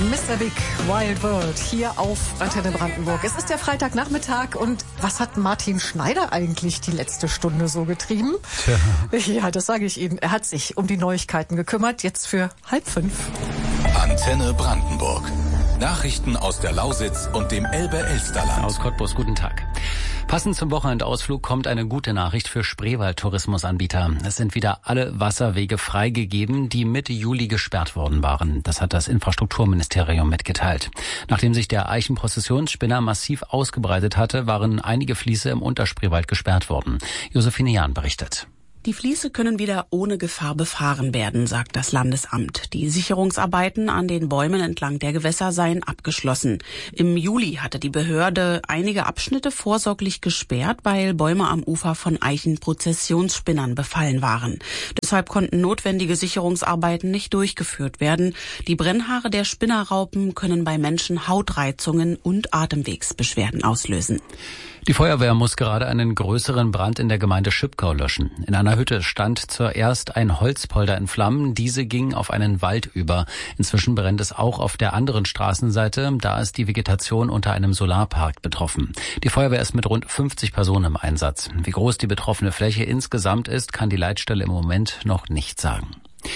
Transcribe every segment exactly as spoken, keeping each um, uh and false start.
Mister Big, Wild World, hier auf Antenne Brandenburg. Es ist der Freitagnachmittag und was hat Martin Schneider eigentlich die letzte Stunde so getrieben? Tja. Ja, das sage ich Ihnen. Er hat sich um die Neuigkeiten gekümmert, jetzt für halb fünf. Antenne Brandenburg. Nachrichten aus der Lausitz und dem Elbe-Elsterland. Aus Cottbus, guten Tag. Passend zum Wochenendausflug kommt eine gute Nachricht für Spreewald-Tourismusanbieter. Es sind wieder alle Wasserwege freigegeben, die Mitte Juli gesperrt worden waren. Das hat das Infrastrukturministerium mitgeteilt. Nachdem sich der Eichenprozessionsspinner massiv ausgebreitet hatte, waren einige Fließe im Unterspreewald gesperrt worden. Josephine Jahn berichtet. Die Fließe können wieder ohne Gefahr befahren werden, sagt das Landesamt. Die Sicherungsarbeiten an den Bäumen entlang der Gewässer seien abgeschlossen. Im Juli hatte die Behörde einige Abschnitte vorsorglich gesperrt, weil Bäume am Ufer von Eichenprozessionsspinnern befallen waren. Deshalb konnten notwendige Sicherungsarbeiten nicht durchgeführt werden. Die Brennhaare der Spinnerraupen können bei Menschen Hautreizungen und Atemwegsbeschwerden auslösen. Die Feuerwehr muss gerade einen größeren Brand in der Gemeinde Schüppkau löschen. In einer Hütte stand zuerst ein Holzpolder in Flammen. Diese ging auf einen Wald über. Inzwischen brennt es auch auf der anderen Straßenseite. Da ist die Vegetation unter einem Solarpark betroffen. Die Feuerwehr ist mit rund fünfzig Personen im Einsatz. Wie groß die betroffene Fläche insgesamt ist, kann die Leitstelle im Moment noch nicht sagen.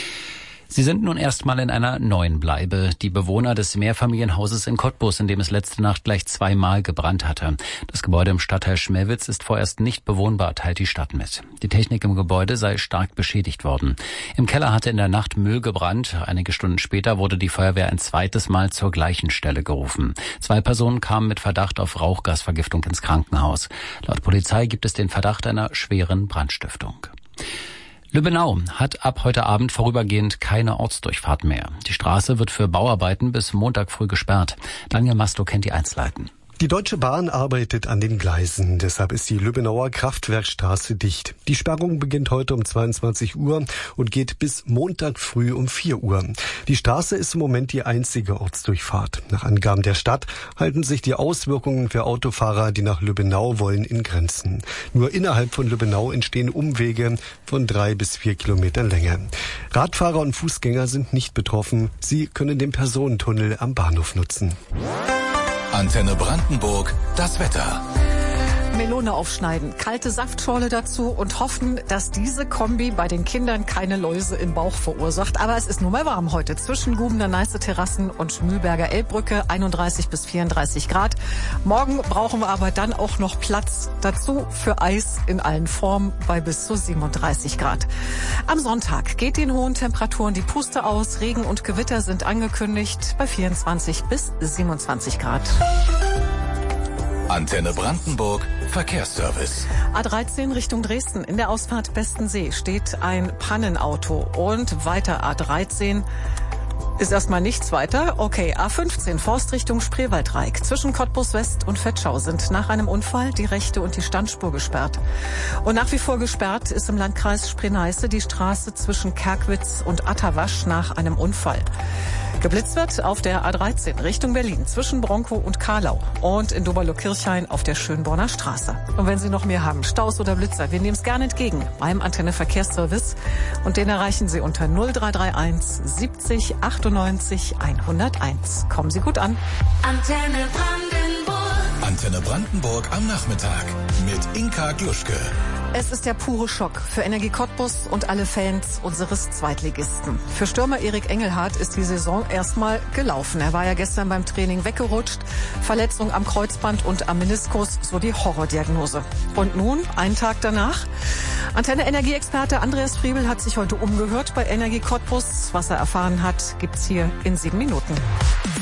Sie sind nun erstmal in einer neuen Bleibe. Die Bewohner des Mehrfamilienhauses in Cottbus, in dem es letzte Nacht gleich zweimal gebrannt hatte. Das Gebäude im Stadtteil Schmähwitz ist vorerst nicht bewohnbar, teilt die Stadt mit. Die Technik im Gebäude sei stark beschädigt worden. Im Keller hatte in der Nacht Müll gebrannt. Einige Stunden später wurde die Feuerwehr ein zweites Mal zur gleichen Stelle gerufen. Zwei Personen kamen mit Verdacht auf Rauchgasvergiftung ins Krankenhaus. Laut Polizei gibt es den Verdacht einer schweren Brandstiftung. Lübbenau hat ab heute Abend vorübergehend keine Ortsdurchfahrt mehr. Die Straße wird für Bauarbeiten bis Montag früh gesperrt. Daniel Masto kennt die Einzelheiten. Die Deutsche Bahn arbeitet an den Gleisen, deshalb ist die Lübbenauer Kraftwerkstraße dicht. Die Sperrung beginnt heute um zweiundzwanzig Uhr und geht bis Montag früh um vier Uhr. Die Straße ist im Moment die einzige Ortsdurchfahrt. Nach Angaben der Stadt halten sich die Auswirkungen für Autofahrer, die nach Lübbenau wollen, in Grenzen. Nur innerhalb von Lübbenau entstehen Umwege von drei bis vier Kilometern Länge. Radfahrer und Fußgänger sind nicht betroffen. Sie können den Personentunnel am Bahnhof nutzen. Antenne Brandenburg, das Wetter. Melone aufschneiden, kalte Saftschorle dazu und hoffen, dass diese Kombi bei den Kindern keine Läuse im Bauch verursacht. Aber es ist nun mal warm heute. Zwischen Gubener Neiße Terrassen und Mühlberger Elbbrücke einunddreißig bis vierunddreißig Grad. Morgen brauchen wir aber dann auch noch Platz dazu für Eis in allen Formen bei bis zu siebenunddreißig Grad. Am Sonntag geht den hohen Temperaturen die Puste aus. Regen und Gewitter sind angekündigt bei vierundzwanzig bis siebenundzwanzig Grad. Antenne Brandenburg, Verkehrsservice. A dreizehn Richtung Dresden. In der Ausfahrt Bestensee steht ein Pannenauto. Und weiter A dreizehn ist erstmal nichts weiter. Okay, A fünfzehn Forst Richtung Spreewaldreik. Zwischen Cottbus West und Vetschau sind nach einem Unfall die rechte und die Standspur gesperrt. Und nach wie vor gesperrt ist im Landkreis Spree-Neiße die Straße zwischen Kerkwitz und Atterwasch nach einem Unfall. Geblitzt wird auf der A dreizehn Richtung Berlin zwischen Bronkow und Karlau und in Doberlo-Kirchhain auf der Schönborner Straße. Und wenn Sie noch mehr haben, Staus oder Blitzer, wir nehmen es gerne entgegen beim Antenne Verkehrsservice und den erreichen Sie unter null drei drei eins siebzig achtundneunzig hunderteins. Kommen Sie gut an. Antenne Brandenburg. Antenne Brandenburg am Nachmittag mit Inka Gluschke. Es ist der pure Schock für Energie Cottbus und alle Fans unseres Zweitligisten. Für Stürmer Erik Engelhardt ist die Saison erstmal gelaufen. Er war ja gestern beim Training weggerutscht. Verletzung am Kreuzband und am Meniskus, so die Horrordiagnose. Und nun, einen Tag danach, Antenne-Energie-Experte Andreas Friebel hat sich heute umgehört bei Energie Cottbus. Was er erfahren hat, gibt's hier in sieben Minuten.